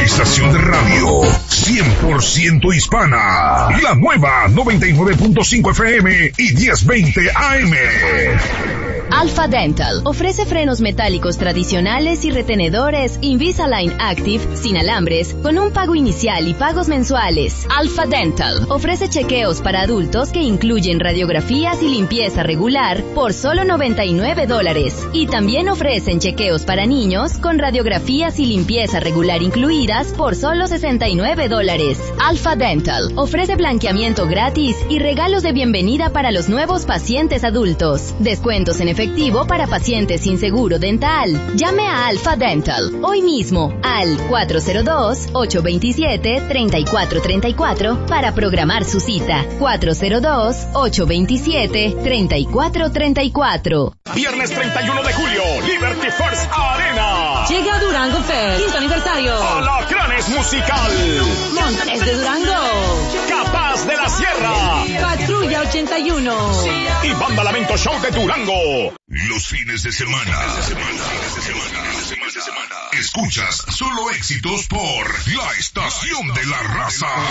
estación de radio 100% hispana. La nueva 99.5 FM y 1020 AM. Alpha Dental ofrece frenos metálicos tradicionales y retenedores Invisalign Active sin alambres con un pago inicial y pagos mensuales. Alpha Dental ofrece chequeos para adultos que incluyen radiografías y limpieza regular por solo $99. Y también ofrecen chequeos para niños con radiografías y limpieza regular incluidas por solo $69. Alpha Dental ofrece blanqueamiento gratis y regalos de bienvenida para los nuevos pacientes adultos. Descuentos en efectivo para pacientes sin seguro dental. Llame a Alpha Dental hoy mismo al 402-827-3434 para programar su cita. 402-827-3434. Viernes 31 de julio, Liberty First Arena. Llega Durango Fest, 5º aniversario. Alacranes Musical. Montanes de Durango. Capaz de la Sierra. Patrulla 81. Y Banda Lamento Show de Durango. Los fines de semana. Escuchas solo éxitos por la estación de la raza.